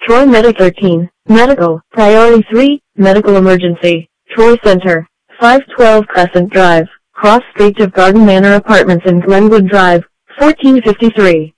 Troy Medic 13, Medical, Priority 3, Medical Emergency, Troy Center, 512 Crescent Drive, cross street of Garden Manor Apartments in Glenwood Drive, 1453.